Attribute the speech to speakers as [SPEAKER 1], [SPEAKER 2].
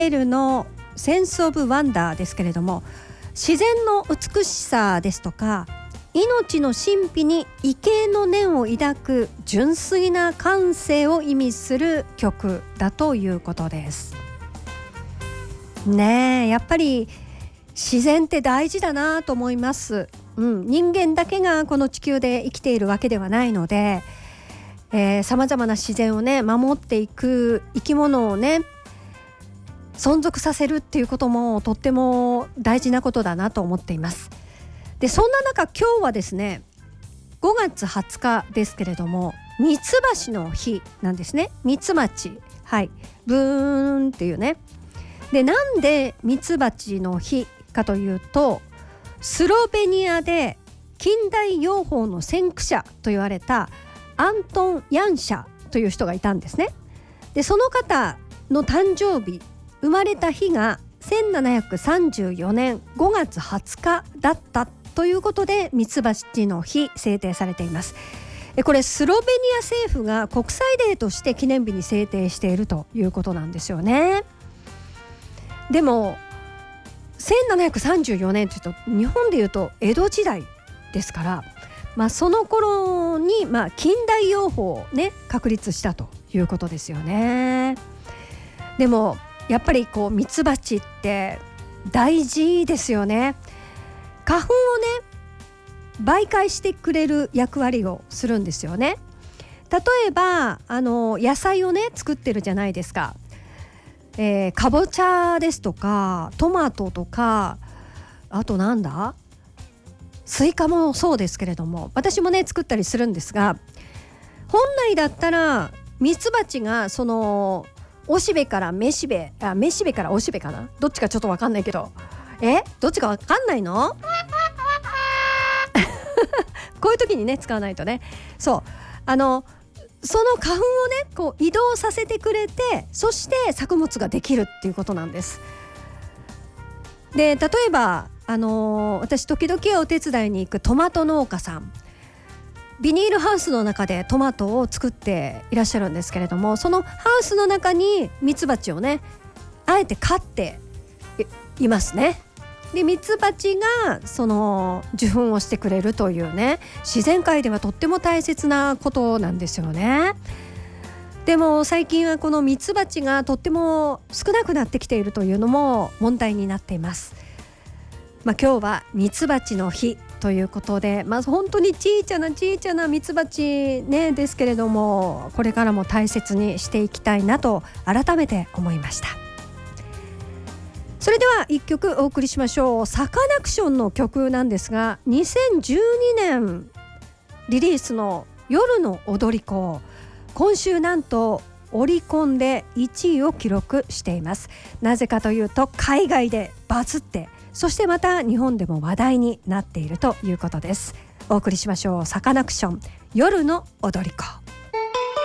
[SPEAKER 1] エルのセンスオブワンダーですけれども、自然の美しさですとか命の神秘に畏敬の念を抱く純粋な感性を意味する曲だということですね。やっぱり自然って大事だなと思います、人間だけがこの地球で生きているわけではないので、様々な自然をね守っていく生き物をね存続させるっていうこともとっても大事なことだなと思っています。でそんな中、今日はですね5月20日ですけれども、ミツバチの日なんですね。ミツバチ、ブーンっていうね。でなんでミツバチの日かというと、スロベニアで近代養蜂の先駆者と言われたアントン・ヤンシャという人がいたんですね。でその方の誕生日、生まれた日が1734年5月20日だったということで、ミツバチの日制定されています。これスロベニア政府が国際デーとして記念日に制定しているということなんですよね。でも1734年というと日本でいうと江戸時代ですから、その頃に近代養蜂をね確立したということですよね。でもやっぱりミツバチって大事ですよね。花粉をね媒介してくれる役割をするんですよね。例えば野菜をね作ってるじゃないですか。かぼちゃですとかトマトとか、あとスイカもそうですけれども、私もね作ったりするんですが、本来だったらミツバチがそのおしべからめしべ、めしべからおしべかな、どっちかちょっと分かんないけど、どっちか分かんないのこういう時にね使わないとね。その花粉をね移動させてくれて、そして作物ができるっていうことなんです。で例えば私時々お手伝いに行くトマト農家さん、ビニールハウスの中でトマトを作っていらっしゃるんですけれども、そのハウスの中にミツバチをねあえて飼っていますね。でミツバチがその受粉をしてくれるというね、自然界ではとっても大切なことなんですよね。でも最近はこのミツバチがとっても少なくなってきているというのも問題になっています。今日はミツバチの日ということで、本当に小さなミツバチねですけれども、これからも大切にしていきたいなと改めて思いました。それでは一曲お送りしましょう。サカナクションの曲なんですが、2012年リリースの夜の踊り子、今週なんとオリコンで1位を記録しています。なぜかというと海外でバズって、そしてまた日本でも話題になっているということです。お送りしましょう。サカナクション、夜の踊り子。